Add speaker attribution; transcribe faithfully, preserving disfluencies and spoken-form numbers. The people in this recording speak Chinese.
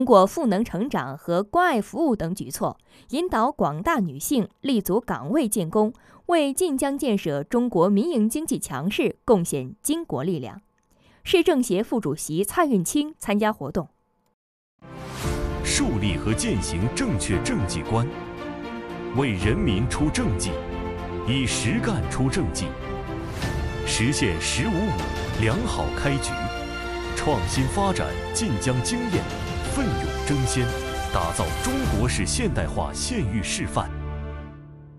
Speaker 1: 通过赋能成长和关爱服务等举措，引导广大女性立足岗位建功，为晋江建设中国民营经济强势贡献巾帼力量。市政协副主席蔡运清参加活动。
Speaker 2: 树立和践行正确政绩观，为人民出政绩，以实干出政绩，实现“十五五”良好开局，创新发展晋江经验，奋勇争先，打造中国式现代化县域示范。